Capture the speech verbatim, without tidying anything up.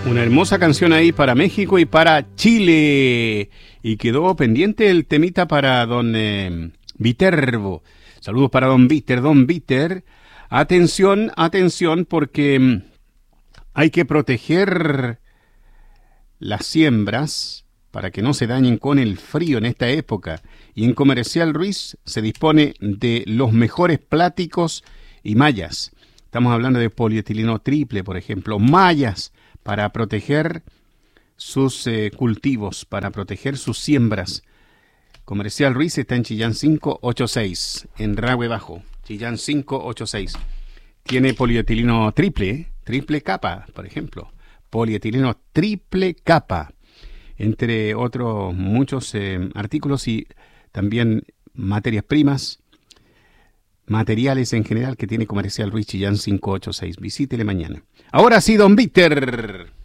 Una hermosa canción ahí para México y para Chile. Y quedó pendiente el temita para don eh, Viterbo. Saludos para don Viter, don Viter. Atención, atención, porque mm, hay que proteger las siembras para que no se dañen con el frío en esta época. Y en Comercial Ruiz se dispone de los mejores plásticos y mallas. Estamos hablando de polietileno triple, por ejemplo, mallas para proteger sus eh, cultivos, para proteger sus siembras. Comercial Ruiz está en Chillán quinientos ochenta y seis, en Rahue Bajo, Chillán quinientos ochenta y seis. Tiene polietileno triple, triple capa, por ejemplo. Polietileno triple capa, entre otros muchos eh, artículos y también materias primas, materiales en general que tiene Comercial Ruiz Chillán quinientos ochenta y seis. Visítele mañana. Ahora sí, don Víctor.